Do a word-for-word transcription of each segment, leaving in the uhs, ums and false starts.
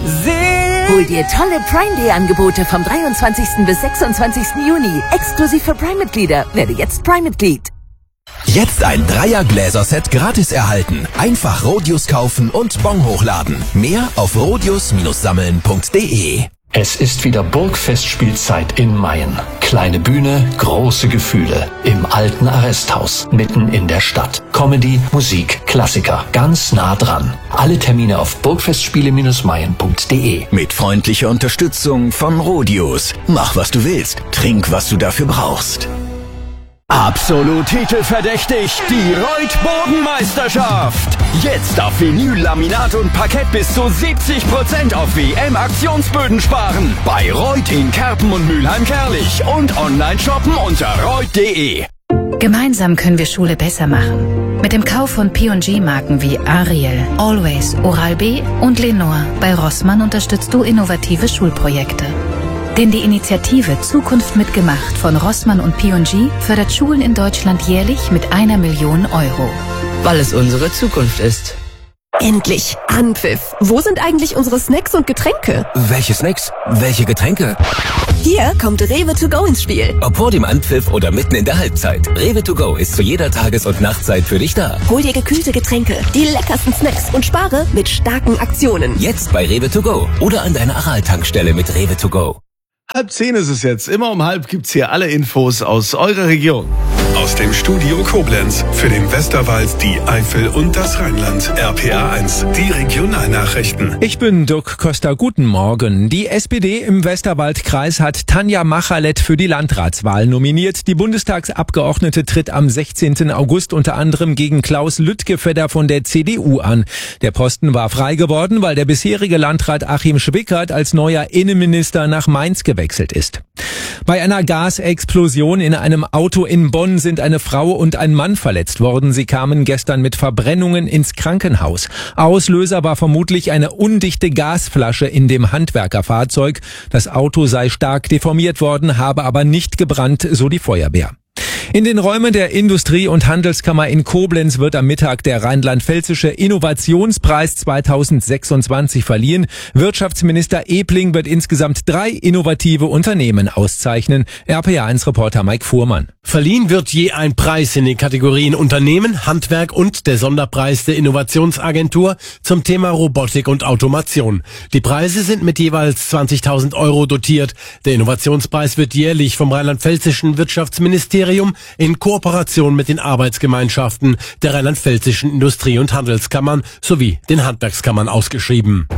Sing! Hol dir tolle Prime Day Angebote vom dreiundzwanzigsten bis sechsundzwanzigsten Juni. Exklusiv für Prime-Mitglieder. Werde jetzt Prime-Mitglied. Jetzt ein Dreier-Gläser-Set gratis erhalten. Einfach Rodius kaufen und Bon hochladen. Mehr auf rodius Sammeln punkt de. Es ist wieder Burgfestspielzeit in Mayen. Kleine Bühne, große Gefühle. Im alten Arresthaus, mitten in der Stadt. Comedy, Musik, Klassiker, ganz nah dran. Alle Termine auf burgfestspiele Mayen punkt de. Mit freundlicher Unterstützung von Rodius. Mach, was du willst. Trink, was du dafür brauchst. Absolut titelverdächtig, die Reut-Bodenmeisterschaft. Jetzt auf Vinyl, Laminat und Parkett bis zu siebzig Prozent auf W M-Aktionsböden sparen. Bei Reut in Kerpen und Mülheim-Kerlich und online shoppen unter reut punkt de. Gemeinsam können wir Schule besser machen. Mit dem Kauf von P und G-Marken wie Ariel, Always, Oral-B und Lenore bei Rossmann unterstützt du innovative Schulprojekte. Denn die Initiative Zukunft mitgemacht von Rossmann und P und G fördert Schulen in Deutschland jährlich mit einer Million Euro. Weil es unsere Zukunft ist. Endlich! Anpfiff! Wo sind eigentlich unsere Snacks und Getränke? Welche Snacks? Welche Getränke? Hier kommt Rewe to go ins Spiel. Ob vor dem Anpfiff oder mitten in der Halbzeit. Rewe to go ist zu jeder Tages- und Nachtzeit für dich da. Hol dir gekühlte Getränke, die leckersten Snacks und spare mit starken Aktionen. Jetzt bei Rewe to go oder an deiner Aral-Tankstelle mit Rewe to go. Halb zehn ist es jetzt. Immer um halb gibt's hier alle Infos aus eurer Region. Aus dem Studio Koblenz für den Westerwald, die Eifel und das Rheinland. R P A eins, die Regionalnachrichten. Ich bin Dirk Costa. Guten Morgen. Die S P D im Westerwaldkreis hat Tanja Machalet für die Landratswahl nominiert. Die Bundestagsabgeordnete tritt am sechzehnten August unter anderem gegen Klaus Lüttgefedder von der C D U an. Der Posten war frei geworden, weil der bisherige Landrat Achim Schwickert als neuer Innenminister nach Mainz gewechselt ist. Bei einer Gasexplosion in einem Auto in Bonn sind eine Frau und ein Mann verletzt worden. Sie kamen gestern mit Verbrennungen ins Krankenhaus. Auslöser war vermutlich eine undichte Gasflasche in dem Handwerkerfahrzeug. Das Auto sei stark deformiert worden, habe aber nicht gebrannt, so die Feuerwehr. In den Räumen der Industrie- und Handelskammer in Koblenz wird am Mittag der Rheinland-Pfälzische Innovationspreis zweitausendsechsundzwanzig verliehen. Wirtschaftsminister Ebling wird insgesamt drei innovative Unternehmen auszeichnen. R P A eins Reporter Mike Fuhrmann. Verliehen wird je ein Preis in den Kategorien Unternehmen, Handwerk und der Sonderpreis der Innovationsagentur zum Thema Robotik und Automation. Die Preise sind mit jeweils zwanzigtausend Euro dotiert. Der Innovationspreis wird jährlich vom Rheinland-Pfälzischen Wirtschaftsministerium in Kooperation mit den Arbeitsgemeinschaften der rheinland-pfälzischen Industrie- und Handelskammern sowie den Handwerkskammern ausgeschrieben.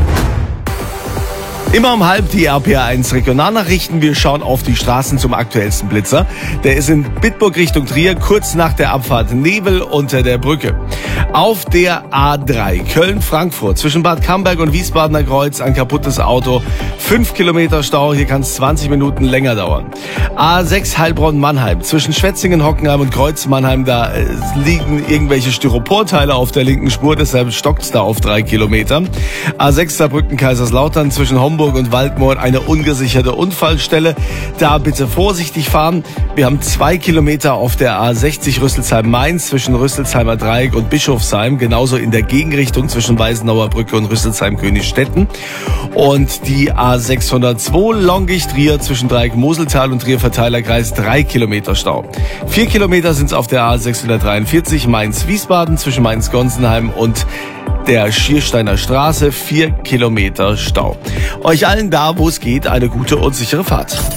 Immer um halb die R P A eins Regionalnachrichten. Wir schauen auf die Straßen zum aktuellsten Blitzer. Der ist in Bitburg Richtung Trier, kurz nach der Abfahrt Nebel unter der Brücke. Auf der A drei Köln-Frankfurt zwischen Bad Camberg und Wiesbadener Kreuz ein kaputtes Auto. Fünf Kilometer Stau, hier kann es zwanzig Minuten länger dauern. A sechs Heilbronn-Mannheim zwischen Schwetzingen, Hockenheim und Kreuz-Mannheim. Da äh, liegen irgendwelche Styroporteile auf der linken Spur, deshalb stockt's da auf drei Kilometer. A sechs Saarbrücken-Kaiserslautern zwischen Homburg und Waldmoor eine ungesicherte Unfallstelle. Da bitte vorsichtig fahren. Wir haben zwei Kilometer auf der A sechzig Rüsselsheim-Mainz zwischen Rüsselsheimer Dreieck und Bischofsheim. Genauso in der Gegenrichtung zwischen Weißenauer Brücke und Rüsselsheim-Königstetten. Und die A sechshundertzwei Longicht-Trier zwischen Dreieck-Moseltal und Trier-Verteilerkreis drei Kilometer Stau. Vier Kilometer sind es auf der A sechshundertdreiundvierzig Mainz-Wiesbaden zwischen Mainz-Gonsenheim und der Schiersteiner Straße, vier Kilometer Stau. Euch allen da, wo es geht, eine gute und sichere Fahrt.